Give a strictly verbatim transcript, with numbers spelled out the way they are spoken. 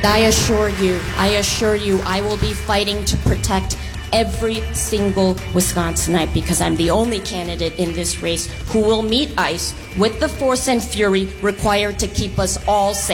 I assure you, I assure you, I will be fighting to protect every single Wisconsinite because I'm the only candidate in this race who will meet ICE with the force and fury required to keep us all safe.